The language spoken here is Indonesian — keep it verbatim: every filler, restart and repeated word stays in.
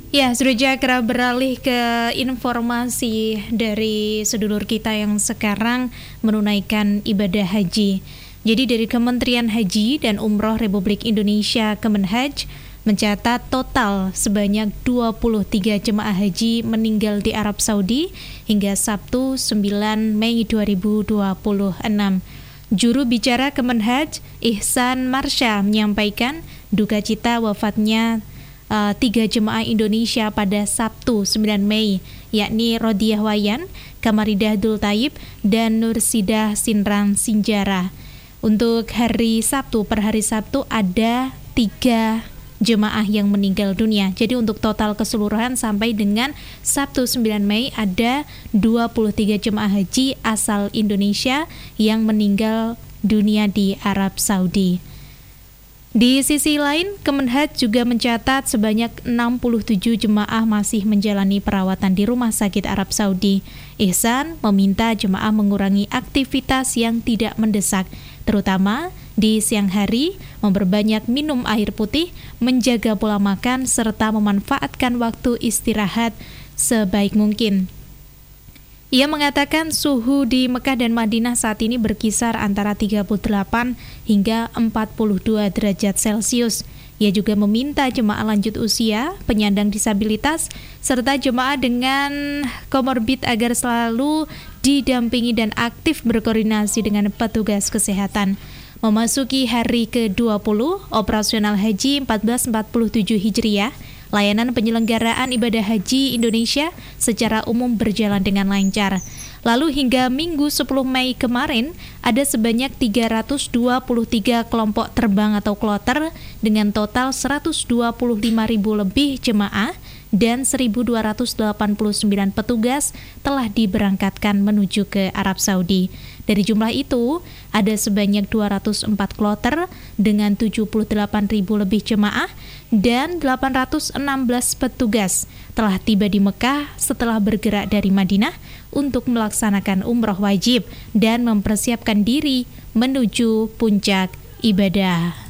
Ya, sudah Jakra beralih ke informasi dari sedulur kita yang sekarang menunaikan ibadah haji. Jadi dari Kementerian Haji dan Umroh Republik Indonesia Kemenhaj mencatat total sebanyak dua puluh tiga jemaah haji meninggal di Arab Saudi hingga Sabtu sembilan Mei dua ribu dua puluh enam. Juru bicara Kemenhaj, Ihsan Marsha, menyampaikan duka cita wafatnya Uh, tiga jemaah Indonesia pada Sabtu sembilan Mei, yakni Rodiah Wayan, Kamaridah Dul Taib, dan Nursidah Sinran Sinjara. Untuk hari Sabtu, per hari Sabtu ada tiga jemaah yang meninggal dunia. Jadi untuk total keseluruhan sampai dengan Sabtu sembilan Mei ada dua puluh tiga jemaah haji asal Indonesia yang meninggal dunia di Arab Saudi. Di sisi lain, Kemenhaj juga mencatat sebanyak enam puluh tujuh jemaah masih menjalani perawatan di rumah sakit Arab Saudi. Ihsan meminta jemaah mengurangi aktivitas yang tidak mendesak, terutama di siang hari, memperbanyak minum air putih, menjaga pola makan, serta memanfaatkan waktu istirahat sebaik mungkin. Ia mengatakan suhu di Mekah dan Madinah saat ini berkisar antara tiga puluh delapan hingga empat puluh dua derajat Celcius. Ia juga meminta jemaah lanjut usia, penyandang disabilitas, serta jemaah dengan komorbid agar selalu didampingi dan aktif berkoordinasi dengan petugas kesehatan. Memasuki hari ke dua puluh operasional haji seribu empat ratus empat puluh tujuh Hijriah, layanan penyelenggaraan ibadah haji Indonesia secara umum berjalan dengan lancar. Lalu hingga Minggu sepuluh Mei kemarin, ada sebanyak tiga ratus dua puluh tiga kelompok terbang atau kloter dengan total seratus dua puluh lima ribu lebih jemaah dan seribu dua ratus delapan puluh sembilan petugas telah diberangkatkan menuju ke Arab Saudi. Dari jumlah itu, ada sebanyak dua ratus empat kloter dengan tujuh puluh delapan ribu lebih jemaah dan delapan ratus enam belas petugas telah tiba di Mekah setelah bergerak dari Madinah untuk melaksanakan umroh wajib dan mempersiapkan diri menuju puncak ibadah.